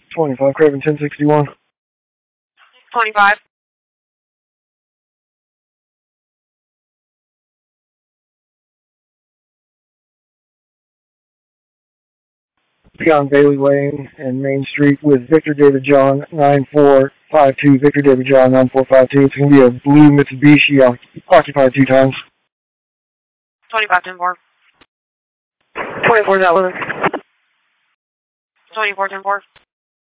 25, Craven 1061. 25. John Bailey Lane and Main Street with Victor David John 9452. Victor David John 9452. It's going to be a blue Mitsubishi occupied 2 times. 25, 10-4. 24, that was 24, 10-4.